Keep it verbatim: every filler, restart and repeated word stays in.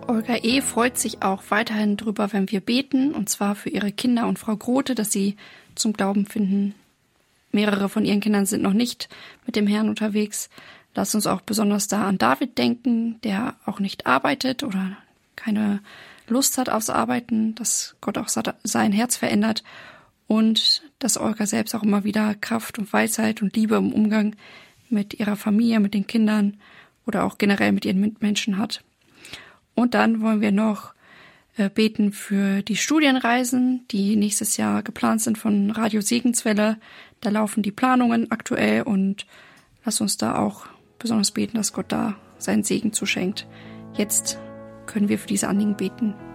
Olga E. freut sich auch weiterhin drüber, wenn wir beten, und zwar für ihre Kinder und Frau Grote, dass sie zum Glauben finden. Mehrere von ihren Kindern sind noch nicht mit dem Herrn unterwegs. Lass uns auch besonders da an David denken, der auch nicht arbeitet oder keine Lust hat aufs Arbeiten, dass Gott auch sein Herz verändert und dass Olga selbst auch immer wieder Kraft und Weisheit und Liebe im Umgang mit ihrer Familie, mit den Kindern oder auch generell mit ihren Mitmenschen hat. Und dann wollen wir noch äh, beten für die Studienreisen, die nächstes Jahr geplant sind von Radio Segenswelle. Da laufen die Planungen aktuell und lass uns da auch besonders beten, dass Gott da seinen Segen zuschenkt. Jetzt können wir für diese Anliegen beten.